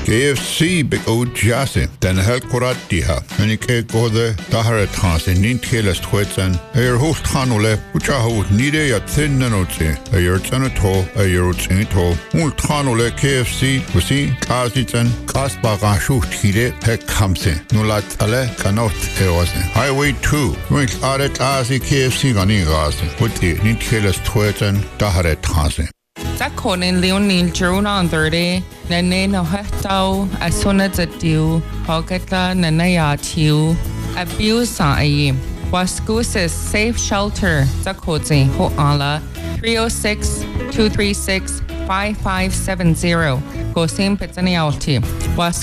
KFC big o jase den hel koratiha menike gode dahare transe nin keles twetsen host hanule uchahu nide ya thinnenote ayertanato ayerutsinto ultranule KFC usi kazitsen kasbaga shuhtide pek kamse nulat ale kanot eose Highway 2 wink aret asi KFC gani gase uti nin keles twetsen dahare transe Conin Leonil Jeruna on 30, Nene no Hetau, Asuna Zatiu, Hogata Nanaya Tiu, Abuse Ai, Wascusis Safe Shelter, Zakozi, Hoala, 306 236 5570, Gosim Pizzanialti,